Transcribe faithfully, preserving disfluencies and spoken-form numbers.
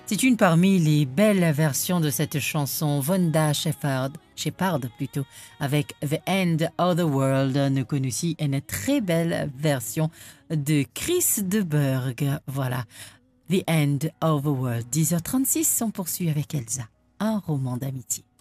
C'est une parmi les belles versions de cette chanson Vonda Shepard, Shepard plutôt, avec The End of the World. Nous connaissons aussi une très belle version de Chris de Burgh. Voilà, The End of the World. dix heures trente-six, on poursuit avec Elsa, un roman d'amitié.